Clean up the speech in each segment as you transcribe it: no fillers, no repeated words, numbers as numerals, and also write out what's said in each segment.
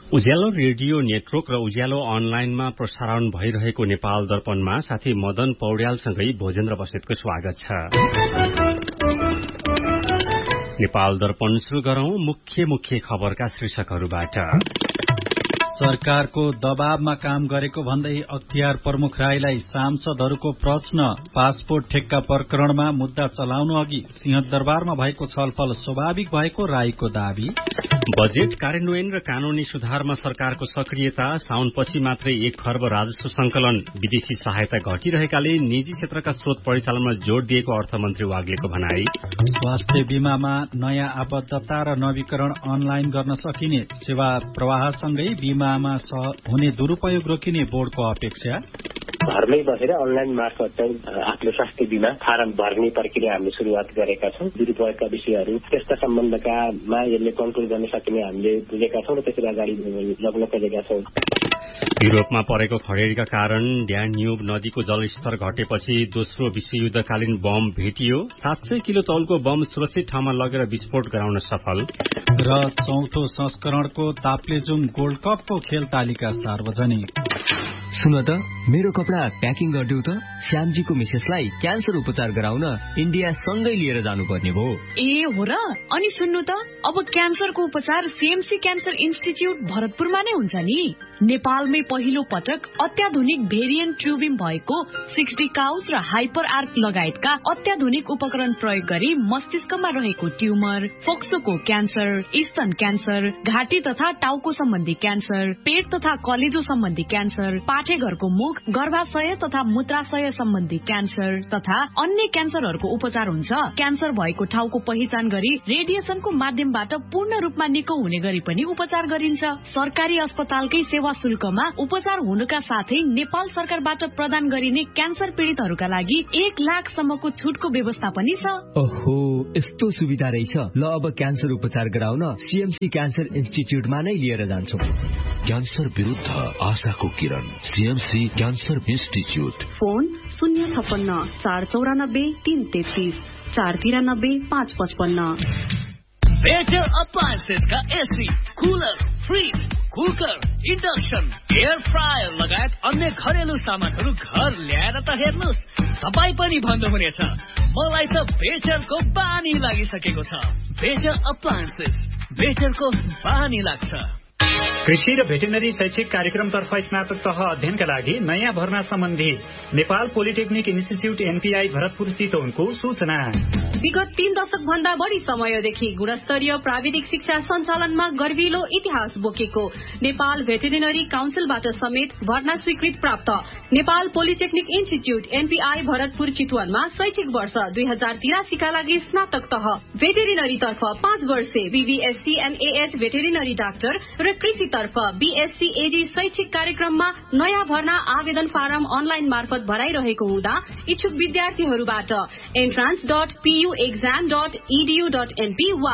उज्यालो radio network र उज्यालो अनलाइनमा प्रसारण भइरहेको नेपाल दर्पणमा साथी मदन पौड्यालसँगै भोजेन्द्र बस्नेतको स्वागत छ। नेपाल दर्पण शुरू गरौं मुख्य खबरका शीर्षकहरूबाट। सरकारको दबावमा काम गरेको भन्दै अख्तियार प्रमुख राईलाई सांसदहरूको प्रश्न। पासपोर्ट ठेक्का प्रकरणमा मुद्दा चलाउनु अघि सिंहदरबारमा भएको छलफल स्वाभाविक भएको राईको दावी। बजेट कार्यान्वयन र कानूनी सुधारमा सरकारको सक्रियता। साउनपछि मात्रै 1 खर्ब राजस्व संकलन। विदेशी सहायता घटिरहेकाले निजी क्षेत्रका स्रोत परिचालनमा जोड़ दिएको अर्थमन्त्री वाग्लेको भनाई। स्वास्थ्य बीमामा नयाँ आबद्धता र नवीकरण अनलाइन गर्न सकिने। सेवा प्रवाहसँगै बीमामा हुने दुरूपयोग रोकिने बोर्डको अपेक्षा। घरमै बसेर अनलाइन मार्फत चाहिँ आफ्नो स्वास्थ्य बीमा फारम भर्ने प्रक्रिया हामीले सुरुवात गरेका छौं। दुरूपयोगका विषयहरू त्यस्ता सम्बन्धकामा यसले कन्ट्रोल गर्न सकिने हामीले बुझेका छौं र त्यसरी अगाडि लग्न खोजेका छौं। युरोपमा परेको खडेरीका कारण ड्यान्युब नदीको जलस्तर घटेपछि दोस्रो विश्वयुद्धकालीन बम भेटियो। 700 किलो तौलको बम सुरक्षित ठाउँमा लगेर विस्फोट गराउन सफल। र चौथो संस्करणको ताप्लेजुङ गोल्ड कपको खेल तालिका सार्वजनिक। सुन त, मेरो कपडा प्याकिङ गरिदेऊ त। श्यामजीको मिसेसलाई क्यान्सर उपचार गराउन इन्डिया सँगै लिएर जानुपर्ने भयो। ए हो र? अनि सुन्नु त, अब क्यान्सरको उपचार सीएमसी क्यान्सर इन्स्टिच्युट भरतपुरमा नै हुन्छ नि। नेपालमै पहिलो पटक अत्याधुनिक भेरिएन्ट ट्युबिम भएको 60 काउस र हाइपर आर्क लगायतका अत्याधुनिक उपकरण प्रयोग गरी मस्तिष्कमा रहेको ट्युमर, फोक्सोको क्यान्सर, स्तन क्यान्सर, घाँटी तथा टाउको सम्बन्धी क्यान्सर, पेट तथा कलेजो सम्बन्धी क्यान्सर, पाठेघरको मुख, गर्भाशय तथा मूत्राशय सम्बन्धी क्यान्सर तथा अन्य क्यान्सरहरूको उपचार हुन्छ। क्यान्सर भएको ठाउँको पहिचान गरी रेडिएसनको माध्यमबाट पूर्ण रूपमा निको हुने गरी पनि उपचार गरिन्छ। सरकारी अस्पतालकै सेवा शुल्कमा उपचार हुनुका साथै नेपाल सरकारबाट प्रदान गरिने क्यान्सर पीड़ितहरूका लागि 1 लाखसम्मको छुटको व्यवस्था पनि छ। ओहो, यस्तो सुविधा रहेछ। ल, अब क्यान्सर उपचार गराउन सीएमसी क्यान्सर इन्स्टिच्युटमा नै लिएर जान्छौं। क्यान्सर विरुद्ध आशाको किरण, CMC cancer institute. Phone 056 494 333 493 555। Better appliances का AC, cooler, fridge, cooker, induction, air fryer लगायत अन्य घरेलु सामानहरू घर ल्याएर त हेर्नुहोस्, तपाईँ पनि भन्नुहुनेछ मलाई त बेटरको बानी लागिसकेको छ। बेटर अप्लायन्सेस, बेटरको बानी लाग्छ। कृषि र भेटेनरी शैक्षिक कार्यक्रमतर्फ स्नातक तह अध्ययनका लागि नयाँ भर्ना सम्बन्धी Nepal polytechnic institute NPI Bharatpur चितवनको सूचना। विगत 3 दशक भन्दा बढी समयदेखि गुणस्तरीय प्राविधिक शिक्षा सञ्चालनमा गर्विलो इतिहास बोकेको नेपाल भेटेरिनरी काउन्सिलबाट समेत भर्ना स्वीकृत प्राप्त Nepal polytechnic institute NPI Bharatpur चितवनमा शैक्षिक वर्ष 2083 का लागि स्नातक तह भेटेरिनरी तर्फ 5 वर्षे बीबीएससी एनएएच भेटेरिनरी डाक्टर र कृषि तर्फ बीएससी एजी शैक्षिक कार्यक्रममा नयाँ भर्ना आवेदन फारम अनलाइन मार्फत भराइरहेको हुँदा इच्छुक विद्यार्थीहरूबाट entrance.puexam.edu.np वा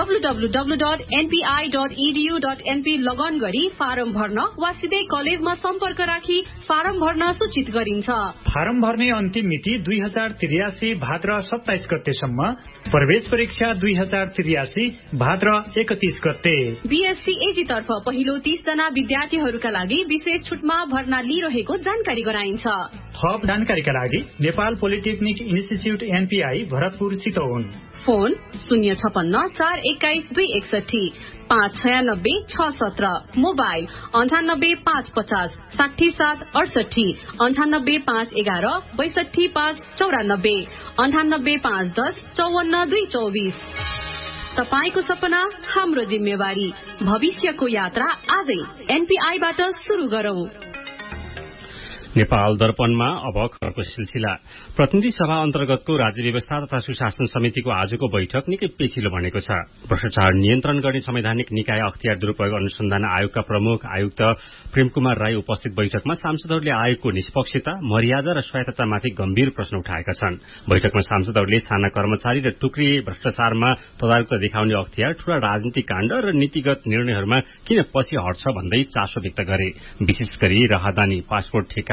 www.npi.edu.np लगन गरी फारम भर्न वा सिधै कलेजमा सम्पर्क राखी फारम भर्न सूचित गरिन्छ। फारम भर्ने अन्तिम मिति 2083 भाद्र 27 गतेसम्म। प्रवेश परीक्षा 2083 भाद्र 31 गते। बीएससी एजी तर्फ पहिलो 30 जना विद्यार्थीहरूका लागि विशेष छुटमा भर्ना लिइरहेको जानकारी गराइन्छ। थप जानकारीका लागि Nepal polytechnic institute NPI Bharatpur Chitwan. Phone 056 421 261 596 617। Mobile 98 550 67 68 98 511 62 594 98 510 54 224। तपाईको सपना हाम्रो जिम्मेवारी, भविष्यको यात्रा आजै एनपीआईबाट सुरु गरौं। नेपाल दर्पणमा अब खबरको सिलसिला। प्रतिनिधि सभा अन्तर्गतको राज्य व्यवस्था तथा सुशासन समितिको आजको बैठक निकै पेचिलो बनेको छ। भ्रष्टाचार नियन्त्रण गर्ने संवैधानिक निकाय अख्तियार दुरूपयोग अनुसन्धान आयोगका प्रमुख आयुक्त प्रेम कुमार राई उपस्थित बैठकमा सांसदहरूले आयोगको निष्पक्षता, मर्यादा र स्वायत्ततामाथि गम्भीर प्रश्न उठाएका छन्। बैठकमा सांसदहरूले साना कर्मचारी र टुक्रिए भ्रष्टाचारमा तदारुकता देखाउने अख्तियार ठूला राजनीतिक काण्ड र नीतिगत निर्णयहरूमा किन पछि हट्छ भन्दै चासो व्यक्त गरे। विशेष गरी राहदानी, पासपोर्ट ठेक्का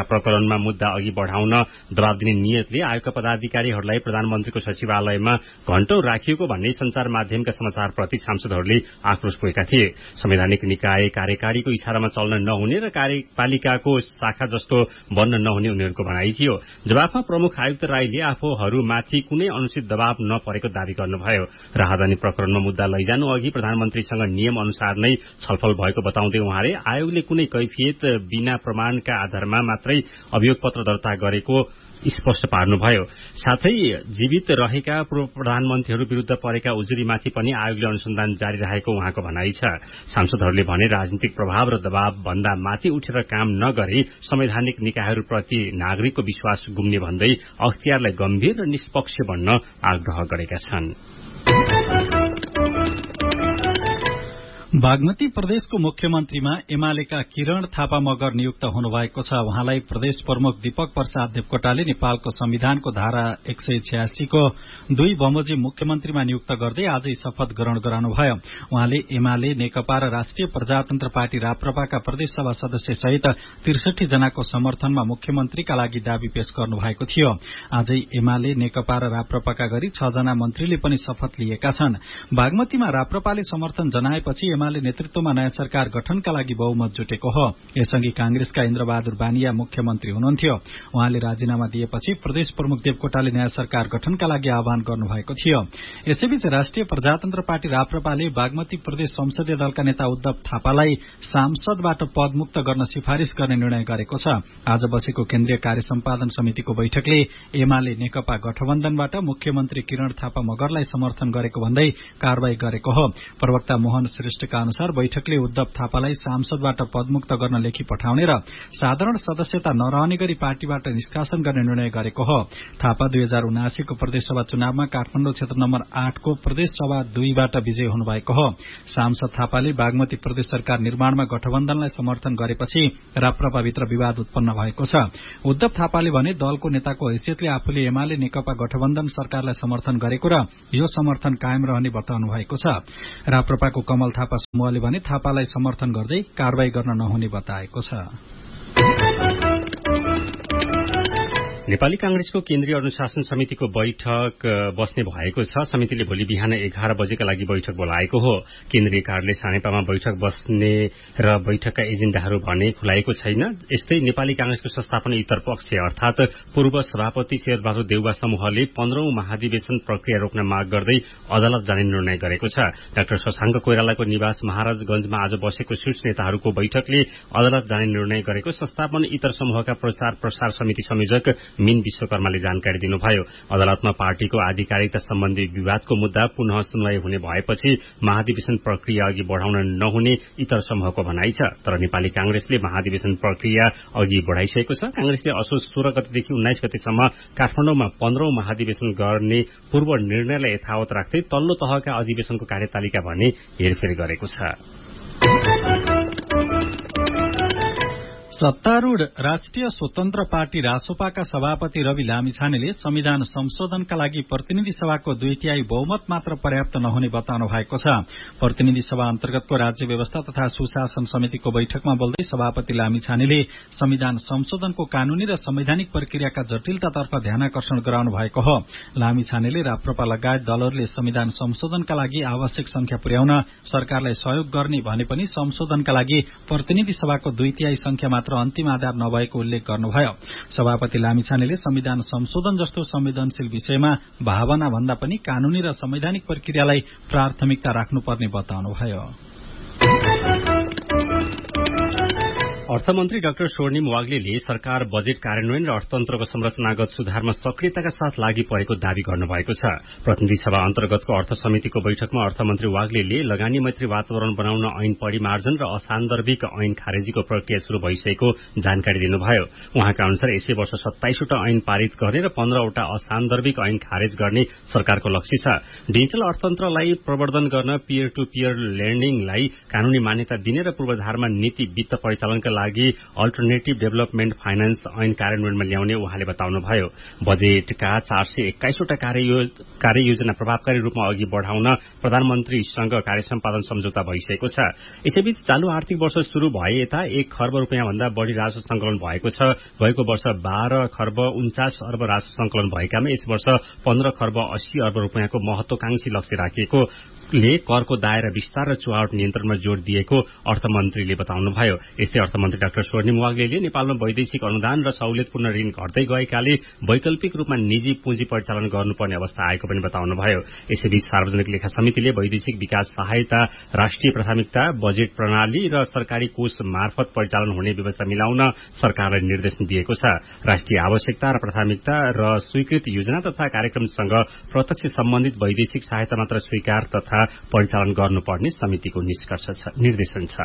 प्रकरणमा मुद्दा अघि बढ़ाउन दबाव दिने नियतले आयोगका पदाधिकारीहरूलाई प्रधानमन्त्रीको सचिवालयमा घण्टौं राखिएको भन्ने संचार माध्यमका समाचारप्रति सांसदहरूले आक्रोश पोखेका थिए। संवैधानिक निकाय कार्यकारीको इशारामा चल्न नहुने र कार्यपालिकाको शाखा जस्तो बन्न नहुने उनीहरूको भनाइ थियो। जवाफमा प्रमुख आयुक्त राईले आफूहरूमाथि कुनै अनुचित दबाव नपरेको दावी गर्नुभयो। राहदानी प्रकरणमा मुद्दा लैजानु अघि प्रधानमन्त्रीसँग नियम अनुसार नै छलफल भएको बताउँदै उहाँले आयोगले कुनै कैफियत बिना प्रमाणका आधारमा मात्रै अभियोग पत्र दर्ता गरेको स्पष्ट पार्नुभयो। साथै जीवित रहेका प्रधानमन्त्रीहरू विरूद्ध परेका उजुरीमाथि पनि आयोगले अनुसन्धान जारी राखेको उहाँको भनाइ छ। सांसदहरूले भने राजनीतिक प्रभाव र दबाव भन्दा माथि उठेर काम नगरी संवैधानिक निकायहरूप्रति नागरिकको विश्वास गुम्ने भन्दै अख्तियारलाई गम्भीर र निष्पक्ष बन्न आग्रह गरेका छन्। बागमती प्रदेशको मुख्यमन्त्रीमा एमालेका किरण थापा मगर नियुक्त हुनुभएको छ। उहाँलाई प्रदेश प्रमुख दीपक प्रसाद देवकोटाले नेपालको संविधानको धारा 186 को 2 बमोजिम मुख्यमन्त्रीमा नियुक्त गर्दै आजै शपथ ग्रहण गराउनुभयो। उहाँले एमाले, नेकपा र राष्ट्रिय प्रजातन्त्र पार्टी राप्रपाका प्रदेश सभा सदस्य सहित 63 जनाको समर्थनमा मुख्यमन्त्रीका लागि दावी पेश गर्नुभएको थियो। आजै एमाले, नेकपा र राप्रपाका गरी 6 जना मन्त्रीले पनि शपथ लिएका छन्। बागमतीमा राप्रपाले समर्थन जनाएपछि एमाले नेतृत्वमा नयाँ सरकार गठनका लागि बहुमत जुटेको हो। यसअघि कांग्रेसका इन्द्रबहादुर बानिया मुख्यमन्त्री हुनुहुन्थ्यो। उहाँले राजीनामा दिएपछि प्रदेश प्रमुख देवकोटाले नयाँ सरकार गठनका लागि आह्वान गर्नुभएको थियो। यसैबीच राष्ट्रिय प्रजातन्त्र पार्टी राप्रपाले बागमती प्रदेश संसदीय दलका नेता उद्धव थापालाई सांसदबाट पदमुक्त गर्न सिफारिश गर्ने निर्णय गरेको छ। आज बसेको केन्द्रीय कार्य सम्पादन समितिको बैठकले एमाले नेकपा गठबन्धनबाट मुख्यमन्त्री किरण थापा मगरलाई समर्थन गरेको भन्दै कारवाही गरेको हो। प्रवक्ता मोहन श्रेष्ठका अनुसार बैठकले उद्धव थापालाई सांसदबाट पदमुक्त गर्न लेखी पठाउने र साधारण सदस्यता नरहने गरी पार्टीबाट निष्कासन गर्ने निर्णय गरेको हो। थापा 2079 को प्रदेशसभा चुनावमा काठमाडौँ क्षेत्र नम्बर 8 को प्रदेशसभा 2 बाट विजयी हुनुभएको हो। सांसद थापाले बागमती प्रदेश सरकार निर्माणमा गठबन्धनलाई समर्थन गरेपछि राप्रपाभित्र विवाद उत्पन्न भएको छ। उद्धव थापाले भने दलको नेताको हैसियतले आफूले एमाले नेकपा गठबन्धन सरकारलाई समर्थन गरेको र यो समर्थन कायम रहने बताउनु भएको छ। राप्रपाको कमल थापा समूहले भने थापालाई समर्थन गर्दै कारवाही गर्न नहुने बताएको छ। नेपाली कांग्रेसको केन्द्रीय अनुशासन समितिको बैठक बस्ने भएको छ। समितिले भोलि बिहान 11 बजेका लागि बैठक बोलाएको हो। केन्द्रीय कार्यालय सानेपामा बैठक बस्ने र बैठकका एजेण्डाहरू भने खुलाएको छैन। यस्तै नेपाली कांग्रेसको संस्थापन इतर पक्ष अर्थात पूर्व सभापति शेरबहादुर देउवा समूहले 15औं महाधिवेशन प्रक्रिया रोक्न माग गर्दै अदालत जाने निर्णय गरेको छ। डाक्टर शशाङ्क कोइरालाको निवास महाराजगंजमा आज बसेको शीर्ष नेताहरूको बैठकले अदालत जाने निर्णय गरेको संस्थापन इतर समूहका प्रचार प्रसार समिति संयोजक मीन विश्वकर्माले जानकारी दिनुभयो। अदालतमा पार्टीको आधिकारिकता सम्बन्धी विवादको मुद्दा पुनः सुनवाई हुने भएपछि महाधिवेशन प्रक्रिया अघि बढ़ाउन नहुने इतर समूहको भनाइ छ। तर नेपाली कांग्रेसले महाधिवेशन प्रक्रिया अघि बढ़ाइसकेको छ। कांग्रेसले असोज 16 गतेदेखि 19 गतेसम्म काठमाडौँमा 15औं महाधिवेशन गर्ने पूर्व निर्णयलाई यथावत राख्दै तल्लो तहका अधिवेशनको कार्यतालिका भने हेरफेर गरेको छ। सत्तारूढ़ राष्ट्रिय स्वतन्त्र पार्टी रासोपाका सभापति रवि लामिछानेले संविधान संशोधनका लागि प्रतिनिधि सभाको 2/3 बहुमत मात्र पर्याप्त नहुने बताउनु भएको छ। प्रतिनिधि सभा अन्तर्गतको राज्य व्यवस्था तथा सुशासन समितिको बैठकमा बोल्दै सभापति लामिछानेले संविधान संशोधनको कानूनी र संवैधानिक प्रक्रियाका जटिलतातर्फ ध्यानाकर्षण गराउनु भएको हो। लामिछानेले राप्रपा लगायत दलहरूले संविधान संशोधनका लागि आवश्यक संख्या पुर्याउन सरकारलाई सहयोग गर्ने भने पनि संशोधनका लागि प्रतिनिधि सभाको 2/3 संख्या मात्र अन्तिम आधार नभएको उल्लेख गर्नुभयो। सभापति लामिछानेले संविधान संशोधन जस्तो संवेदनशील विषयमा भावना भन्दा पनि कानूनी र संवैधानिक प्रक्रियालाई प्राथमिकता राख्नुपर्ने बताउनुभयो। अर्थमन्त्री डाक्टर स्वर्णिम वाग्लेले सरकार बजेट कार्यान्वयन र अर्थतन्त्रको संरचनागत सुधारमा सक्रियताका साथ लागि परेको दावी गर्नुभएको छ। प्रतिनिधि सभा अन्तर्गतको अर्थ समितिको बैठकमा अर्थमन्त्री वाग्लेले लगानी मैत्री वातावरण बनाउन ऐन परिमार्जन र असान्दर्भिक ऐन खारेजीको प्रक्रिया शुरू भइसकेको जानकारी दिनुभयो। उहाँका अनुसार यसै वर्ष 27 वटा ऐन पारित गर्ने र 15 वटा असान्दर्भिक ऐन खारेज गर्ने सरकारको लक्ष्य छ। डिजिटल अर्थतन्त्रलाई प्रवर्धन गर्न पियर टू पियर लेन्डिङलाई कानूनी मान्यता दिने र पूर्वाधारमा नीति वित्त परिचालनका लागि लागि अल्टरनेटिभ डेभलपमेन्ट फाइनान्स ऐन कार्यान्वयनमा ल्याउने उहाँले बताउनुभयो। बजेटका 421वटा कार्ययोजना प्रभावकारी रूपमा अघि बढ़ाउन प्रधानमन्त्रीसँग कार्य सम्पादन सम्झौता भइसकेको छ। यसैबीच चालू आर्थिक वर्ष शुरू भए यता 1 खर्ब रूपियाँ भन्दा बढ़ी राजस्व संकलन भएको छ। गएको वर्ष 12 खर्ब 49 अर्ब राजस्व संकलन भएकामा यस वर्ष 15 खर्ब 80 अर्ब रूपियाँको महत्वाकांक्षी लक्ष्य राखिएको करको दायरा विस्तार र चुहावट नियन्त्रणमा जोड़ दिएको अर्थमन्त्रीले बताउनुभयो। यस्तै अर्थमन्त्री डाक्टर स्वर्णिम वाग्लेले नेपालमा वैदेशिक अनुदान र सहुलियतपूर्ण ऋण घट्दै गएकाले वैकल्पिक रूपमा निजी पुँजी परिचालन गर्नुपर्ने अवस्था आएको पनि बताउनुभयो। यसैबीच सार्वजनिक लेखा समितिले वैदेशिक विकास सहायता राष्ट्रिय प्राथमिकता बजेट प्रणाली र सरकारी कोष मार्फत परिचालन हुने व्यवस्था मिलाउन सरकारलाई निर्देशन दिएको छ। राष्ट्रिय आवश्यकता र प्राथमिकता र स्वीकृत योजना तथा कार्यक्रमसँग प्रत्यक्ष सम्बन्धित वैदेशिक सहायता मात्र स्वीकार तथा परिचालन गर्नुपर्ने समितिको निर्देशन छ।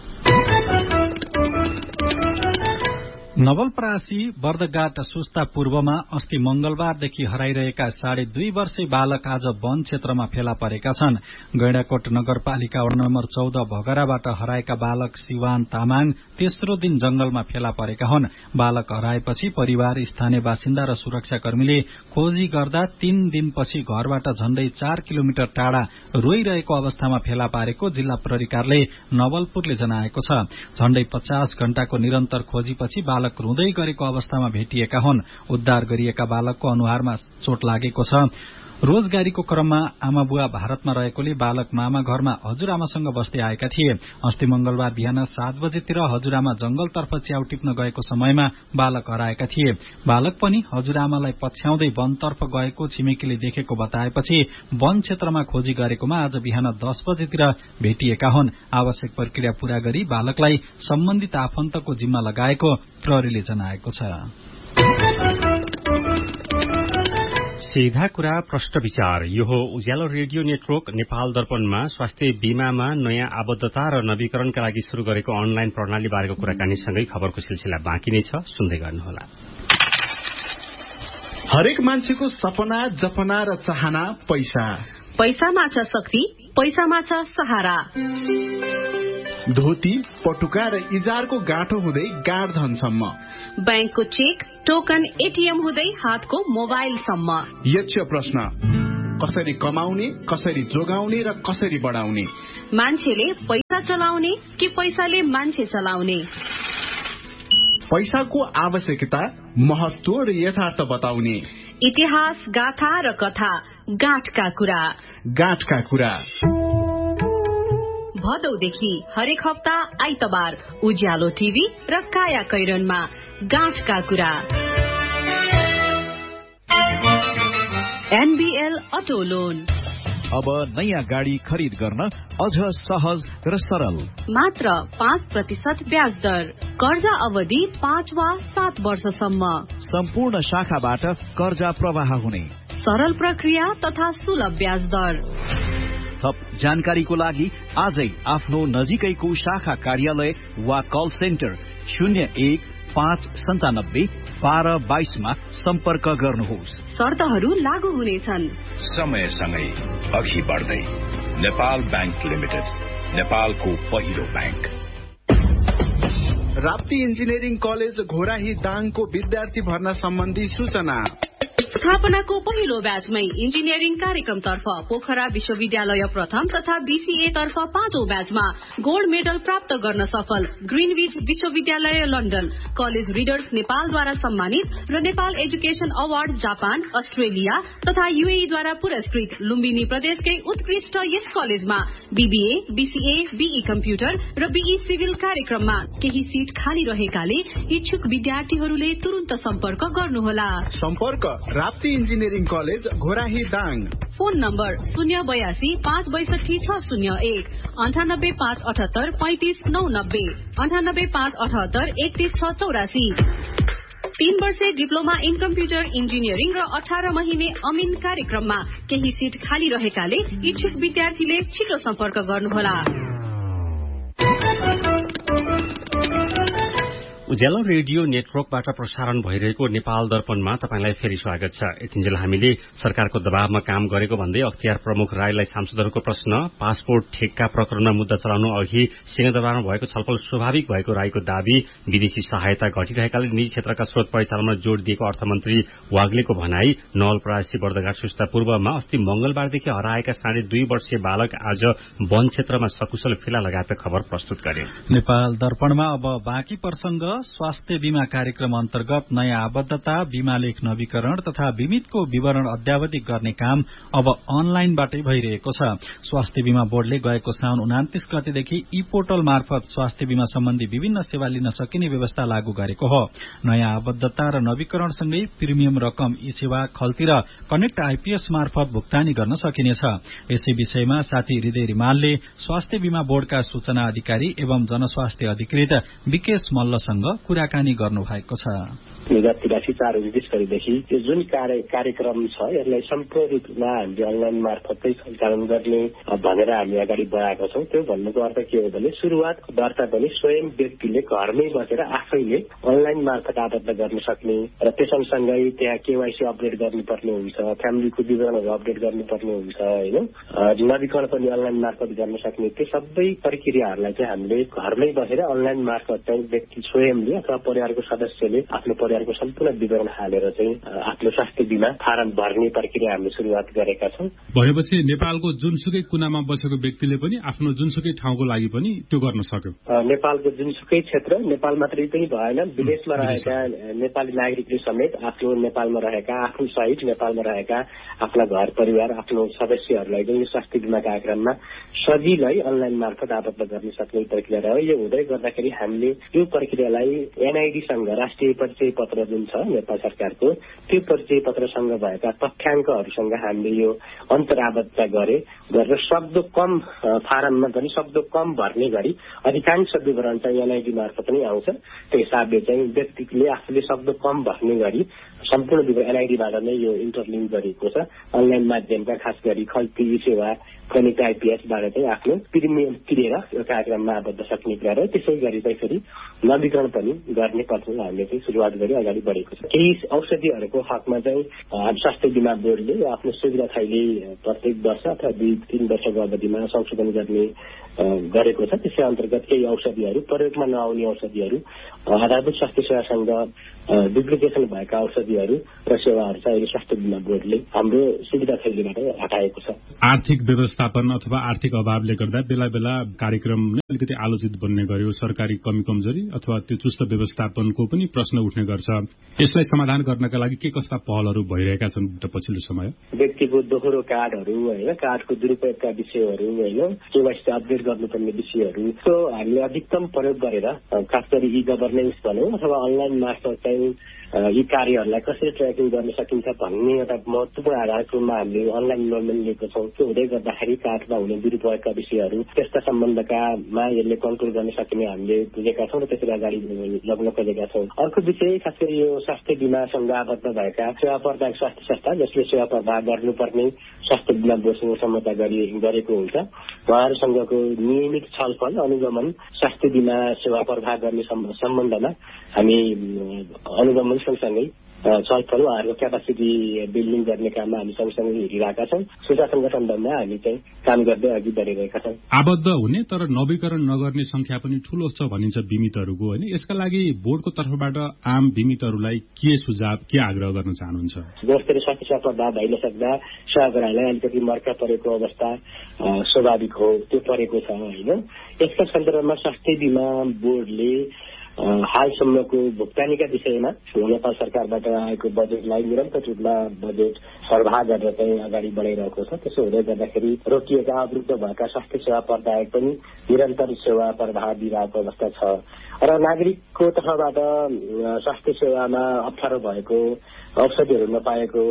नवलपरासी बर्दघाट सुस्ता पूर्वमा अस्ति मंगलबारदेखि हराइरहेका 2.5 वर्षीय बालक आज वन क्षेत्रमा फेला परेका छन्। गैंडाकोट नगरपालिका वडा नम्बर 14 भगराबाट हराएका बालक सिवान तामाङ तेस्रो दिन जंगलमा फेला परेका हुन्। बालक हराएपछि परिवार, स्थानीय बासिन्दा र सुरक्षाकर्मीले खोजी गर्दा 3 दिनपछि घरबाट झण्डै 4 किलोमिटर टाढा रोइरहेको अवस्थामा फेला पारेको जिल्ला प्रहरी कार्यालय नवलपुरले जनाएको छ। झण्डै 50 घण्टाको निरन्तर खोजीपछि बालक रुँदै गरेको अवस्थामा भेटिएका हुन्। उद्धार गरिएका बालकको अनुहारमा चोट लागेको छ। रोजगारीको क्रममा आमा बुवा भारतमा रहेकोले बालक मामा घरमा हजुरआमासँग बस्दै आएका थिए। अस्ति मंगलबार बिहान 7 बजेतिर हजुरआमा जंगलतर्फ च्याउ टिप्न गएको समयमा बालक हराएका थिए। बालक पनि हजुरआमालाई पछ्याउँदै वनतर्फ गएको छिमेकीले देखेको बताएपछि वन क्षेत्रमा खोजी गरेकोमा आज बिहान 10 बजेतिर भेटिएका हुन्। आवश्यक प्रक्रिया पूरा गरी बालकलाई सम्बन्धित आफन्तको जिम्मा लगाएको प्रहरीले जनाएको छ। सीधा कुरा प्रश्न विचार। यो हो उज्यालो रेडियो नेटवर्क नेपाल दर्पणमा स्वास्थ्य बीमामा नयाँ आबद्धता र नवीकरणका लागि शुरू गरेको अनलाइन प्रणाली बारेको कुराकानीसँगै खबरको सिलसिला बाँकी नै छ, सुन्दै गर्नुहोला। हरेक मान्छेको सपना, जपना र चाहना पैसा। पैसामा छ शक्ति, पैसामा छ सहारा। धोती, पटुका र इजारको गाँठो हुँदै गाडधनसम्म, बैंकको चेक, टोकन, एटीएम हुँदै हातको मोबाइलसम्म। यक्ष प्रश्न, कसरी कमाउने, कसरी जोगाउने र कसरी बढाउने? मान्छेले पैसा चलाउने कि पैसाले मान्छे चलाउने? पैसाको आवश्यकता, महत्व र यथार्थ बताउने। इतिहास, गाथा र कथा, गाँठका कुरा। गाँठका कुरा भदौदेखि हरेक हप्ता आइतबार उज्यालो टिभी र काया कैरनमा गाँठका कुरा। एनबीएल अटो लोन अब नयाँ गाडी खरिद गर्न अझ सहज र सरल। मात्र 5% ब्याज दर। कर्जा अवधि 5 वा 7 वर्षसम्म। सम्पूर्ण शाखाबाट कर्जा प्रवाह हुने। सरल प्रक्रिया तथा सुलभ ब्याज दर। थप जानकारीको लागि आजै आफ्नो नजिकैको शाखा कार्यालय वा कल सेन्टर 01-595-1222 मा सम्पर्क गर्नुहोस्। शर्तहरू लागू हुनेछन्। समयसँगै अघि बढ्दै नेपाल बैंक लिमिटेड, नेपालको पहिलो bank. Rapti engineering college Ghorahi दाङको विद्यार्थी भर्ना सम्बन्धी सूचना। स्थापनाको पहिलो ब्याचमै इन्जिनियरिङ कार्यक्रमतर्फ पोखरा विश्वविद्यालय प्रथम तथा बीसीए तर्फ 5औं ब्याचमा गोल्ड मेडल प्राप्त गर्न सफल ग्रीनविच विश्वविद्यालय लन्डन, कलेज रिडर्स नेपालद्वारा सम्मानित र Nepal education award Japan, Australia तथा यूएई द्वारा पुरस्कृत लुम्बिनी प्रदेशकै उत्कृष्ट यस कलेजमा बीबीए, बीसीए, बीई कम्प्युटर र बीई सिभिल कार्यक्रममा केही सीट खाली रहेकाले इच्छुक विद्यार्थीहरूले तुरुन्त सम्पर्क गर्नुहोला। सम्पर्क Rapti engineering college Ghorahi Dang. Phone number 082-562-601, 98-578-35-990, 98-578-31684। 3 वर्षे डिप्लोमा इन कम्प्युटर इन्जिनियरिङ र 18 महिने अमिन कार्यक्रममा केही सीट खाली रहेकाले इच्छुक विद्यार्थीले छिटो सम्पर्क गर्नुहोला। उज्यालो रेडियो नेटवर्कबाट प्रसारण भइरहेको नेपाल दर्पणमा तपाईंलाई फेरि स्वागत छ। यतिन्जेल हामीले सरकारको दबावमा काम गरेको भन्दै अख्तियार प्रमुख राईलाई सांसदहरूको प्रश्न, पासपोर्ट ठेक्का प्रकरणमा मुद्दा चलाउनु अघि सिंहदरबारमा भएको छलफल स्वाभाविक भएको राईको दावी, विदेशी सहायता घटिरहेकाले निजी क्षेत्रका स्रोत परिचालनमा जोड़ दिएको अर्थमन्त्री वाग्लेको भनाई, नवलपरासी बर्दघाट सुस्ता पूर्वमा अस्ति मंगलबारदेखि हराएका 2.5 वर्षीय बालक आज वन क्षेत्रमा सकुशल फेला लगाएका खबर प्रस्तुत गरे। नेपाल दर्पणमा अब बाँकी प्रसंग। स्वास्थ्य बीमा कार्यक्रम अन्तर्गत नयाँ आबद्धता, बीमा लेख नवीकरण तथा बीमितको विवरण अद्यावधिक गर्ने काम अब अनलाइनबाटै भइरहेको छ। स्वास्थ्य बीमा बोर्डले गएको साउन 29 गतेदेखि ई पोर्टल मार्फत स्वास्थ्य बीमा सम्बन्धी विभिन्न सेवा लिन सकिने व्यवस्था लागू गरेको हो। नयाँ आबद्धता र नवीकरणसँगै प्रिमियम रकम ई सेवा खल्ती र कनेक्ट आईपीएस मार्फत भुक्तानी गर्न सकिनेछ। यसै विषयमा साथी हृदय रिमालले स्वास्थ्य बीमा बोर्डका सूचना अधिकारी एवं जनस्वास्थ्य अधिकृत विकेश मल्लसँग कुराकानी गर्नु भएको छ। 2083 गतेदेखि यो जुन कार्यक्रम छ यसलाई सम्पूर्ण रूपमा हामीले अनलाइन मार्फतै सञ्चालन गर्ने भनेर हामी अगाडि बढाएका छौँ। त्यो भन्नुको अर्थ के हो भने सुरुवातको दर्ता पनि स्वयं व्यक्तिले घरमै बसेर आफैले अनलाइन मार्फत आबद्ध गर्न सक्ने र त्यससँगै त्यहाँ केवाईसी अपडेट गर्नुपर्ने हुन्छ, फ्यामिलीको विवरणहरू अपडेट गर्नुपर्ने हुन्छ, होइन, नवीकरण पनि अनलाइन मार्फत गर्न सक्ने, त्यो सबै प्रक्रियाहरूलाई चाहिँ हामीले घरमै बसेर अनलाइन मार्फत चाहिँ व्यक्ति स्वयंले अथवा परिवारको सदस्यले आफ्नो परिवारको सम्पूर्ण विवरण हालेर चाहिँ आफ्नो स्वास्थ्य बीमा फारम भर्ने प्रक्रिया हामीले सुरुवात गरेका छौँ। भनेपछि नेपालको जुनसुकै कुनामा बसेको व्यक्तिले पनि आफ्नो जुनसुकै ठाउँको लागि पनि त्यो गर्न सक्यो। नेपालको जुनसुकै क्षेत्र, नेपाल मात्रै पनि भएन, विदेशमा रहेका नेपाली नागरिकले समेत आफ्नो नेपालमा रहेका आफ्नो सहित नेपालमा रहेका आफ्ना घर परिवार आफ्नो सदस्यहरूलाई चाहिँ यो स्वास्थ्य बीमा कार्यक्रममा सजिलै अनलाइन मार्फत आबद्ध गर्न सक्ने प्रक्रिया रह्यो। यो हुँदै गर्दाखेरि हामीले यो प्रक्रियालाई एनआईडीसँग राष्ट्रिय परिचय पत्र जुन छ नेपाल सरकारको, त्यो परिचय पत्रसँग भएका तथ्याङ्कहरूसँग हामीले यो अन्तराबद्ध गरेर सक्दो कम फारममा पनि सक्दो कम भर्ने गरी अधिकांश विवरण चाहिँ एनआईडी मार्फत पनि आउँछ। त्यो हिसाबले चाहिँ व्यक्तिले आफूले सक्दो कम भर्ने गरी सम्पूर्ण विवरण एनआईडीबाट नै यो इन्टरलिङ्क गरिएको छ। अनलाइन माध्यमका खास गरी खल्ती सेवा कनेक्ट आईपीएसबाट चाहिँ आफ्नो प्रिमियम तिरेर यो कार्यक्रममा आबद्ध सक्ने कुरा रह्यो। त्यसै गरी चाहिँ फेरि नवीकरण पनि गर्ने प्रक्रिया हामीले चाहिँ सुरुवात गरी अगाडि बढेको छ। केही औषधिहरूको हकमा चाहिँ स्वास्थ्य बीमा बोर्डले आफ्नो सुविधा थैली प्रत्येक वर्ष अथवा 2-3 वर्षको अवधिमा संशोधन गर्ने गरेको छ। त्यसै अन्तर्गत केही औषधिहरू प्रयोगमा नआउने औषधिहरू, आधारभूत स्वास्थ्य सेवासँग डुप्लिकेसन भएका औषधिहरू र सेवाहरू चाहिँ अहिले स्वास्थ्य बीमा बोर्डले हाम्रो सुविधा थैलीबाट हटाएको छ। आर्थिक व्यवस्थापन अथवा आर्थिक अभावले गर्दा बेला बेला कार्यक्रम अलिकति आलोचित बन्ने गर्यो, सरकारी कमी कमजोरी अथवा त्यो चुस्त व्यवस्थापनको पनि प्रश्न उठ्ने गर्छ। यसलाई समाधान गर्नका लागि के कस्ता पहलहरू भइरहेका छन् पछिल्लो समय? व्यक्तिको दोहोरो कार्डहरू, होइन, कार्डको दुरुपयोगका विषयहरू, होइन, केवाईसी अपडेट गर्नुपर्ने विषयहरू, त्यो हामीले अधिकतम प्रयोग गरेर खास गरी ई गभर्नेन्स भनौँ अथवा अनलाइन मार्फत चाहिँ यी कार्यहरूलाई कसरी ट्र्याकिङ गर्न सकिन्छ भन्ने एउटा महत्वपूर्ण आधारको रूपमा हामीले अनलाइन इनरोलमेन्ट लिएको छौँ। त्यो हुँदै गर्दाखेरि कार्डमा हुने दुरुपयोगका विषयहरू, त्यस्ता सम्बन्धकामा यसले कन्ट्रोल गर्न सकिने हामीले बुझेका छौँ र त्यसरी अगाडि लग्न खोजेका छौँ। अर्को विषय खास गरी यो स्वास्थ्य बीमासँग आबद्ध भएका सेवा प्रदायक स्वास्थ्य संस्था जसले सेवा प्रदाय गर्नुपर्ने स्वास्थ्य बीमा बोर्डसँग सम्झौता गरेको हुन्छ, उहाँहरूसँगको नियमित छलफल अनुगमन स्वास्थ्य बीमा सेवा प्रदाय गर्ने सम्बन्धमा हामी अनुगमन सँगसँगै छलफल उहाँहरूको क्यापासिटी बिल्डिङ गर्ने काममा हामी सँगसँगै हिँडिरहेका छौँ। सुशासन सम्बन्धमा हामी चाहिँ काम गर्दै अघि बढिरहेका छौँ। आबद्ध हुने तर नवीकरण नगर्ने संख्या पनि ठूलो छ भनिन्छ बिमितहरूको, होइन? यसका लागि बोर्डको तर्फबाट आम बिमितहरूलाई के सुझाव, के आग्रह गर्न चाहनुहुन्छ? जसरी स्वास्थ्य सेवा प्रदाय भइ नसक्दा सेवाग्राहीलाई अलिकति मर्का परेको अवस्था स्वाभाविक हो, त्यो परेको छ, होइन? यसका सन्दर्भमा स्वास्थ्य बीमा बोर्डले हालसम्मको भुक्तानीका विषयमा नेपाल सरकारबाट आएको बजेटलाई निरन्तर रूपमा बजेट सर्वाह गरेर चाहिँ अगाडि बढाइरहेको छ। त्यसो हुँदै गर्दाखेरि रोकिएका अवरुद्ध भएका स्वास्थ्य सेवा प्रदायक पनि निरन्तर सेवा प्रवाह दिइरहेको अवस्था छ र नागरिकको तर्फबाट स्वास्थ्य सेवामा अप्ठ्यारो भएको, औषधिहरू नपाएको,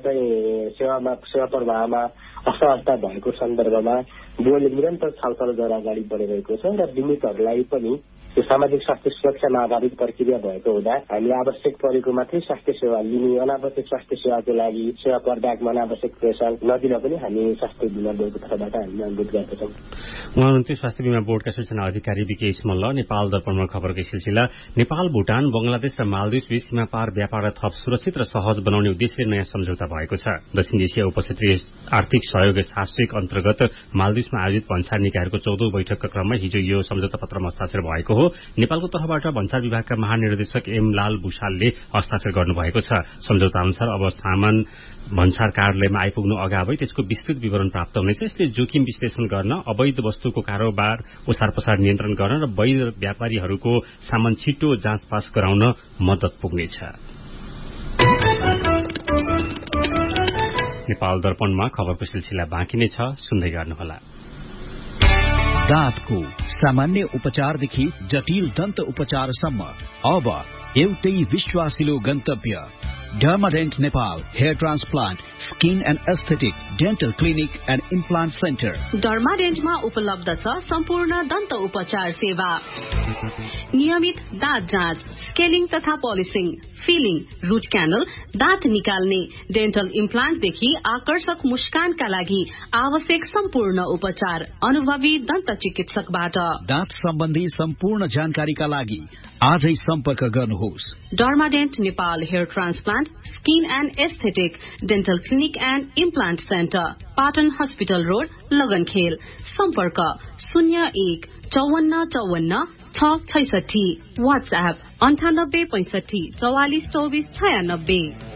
सेवा प्रवाहमा असहजता भएको सन्दर्भमा बोर्डले निरन्तर छलफल गरेर अगाडि बढिरहेको छ र बिमितहरूलाई पनि त्यो सामाजिक स्वास्थ्य सुरक्षामा आधारित प्रक्रिया भएको हुँदा हामी आवश्यक परेको मात्रै स्वास्थ्य सेवा लिने, अनावश्यक स्वास्थ्य सेवाको लागि सेवा प्रदायकमा अनावश्यक प्रेसर नदिन पनि हामी स्वास्थ्य बीमा बोर्डको तर्फबाट हामीले अनुरोध गर्दछौँ। उहाँ हुनुहुन्थ्यो स्वास्थ्य बीमा बोर्डका सूचना अधिकारी विकेश मल्ल। नेपाल दर्पणमा खबरको सिलसिला। नेपाल, भूटान, बंगलादेश र मालदिव्स बीच सीमा पार व्यापारलाई थप सुरक्षित र सहज बनाउने उद्देश्यले नयाँ सम्झौता भएको छ। दक्षिण एसिया उपक्षेत्रीय आर्थिक सहयोग शासिक अन्तर्गत मालदिव्समा आयोजित भन्सार निकायहरूको 14औं बैठकका क्रममा हिजो यो सम्झौता पत्रमा हस्ताक्षर भएको हो। नेपालको तर्फबाट भन्सार विभागका महानिर्देशक एम लाल भूषालले हस्ताक्षर गर्नुभएको छ। सम्झौता अनुसार अब सामान भन्सार कार्यालयमा आइपुग्नु अगावै त्यसको विस्तृत विवरण प्राप्त हुनेछ। यसले जोखिम विश्लेषण गर्न, अवैध वस्तुको कारोबार ओसार पसार नियन्त्रण गर्न र वैध व्यापारीहरूको सामान छिटो जाँचपास गराउन मद्दत पुग्नेछ। नेपाल दर्पणमा खबरको सिलसिला बाँकी नै छ, सुन्दै गर्नुहोला। दाँतको सामान्य उपचारदेखि जटिल दन्त उपचारसम्म अब एउटै विश्वासिलो गन्तव्य डर्माडेन्ट Nepal hair transplant skin and aesthetic dental clinic and implant centre. डर्माडेन्टमा उपलब्ध छ सम्पूर्ण दन्त उपचार सेवा, नियमित दाँत जाँच, स्केलिङ तथा पोलिसिङ, फिलिङ, रूट क्यानल, दाँत निकाल्ने, डेन्टल इम्प्लान्टदेखि आकर्षक मुस्कानका लागि आवश्यक सम्पूर्ण उपचार अनुभवी दन्त चिकित्सकबाट। दाँत सम्बन्धी सम्पूर्ण जानकारीका लागि आजै सम्पर्क गर्नुहोस्। डर्माडेन्ट Nepal hair transplant skin and aesthetic dental clinic and implant centre, Patan hospital road, लगनखेल। सम्पर्क 015454 666, वाट्सएप 9865 4424 96।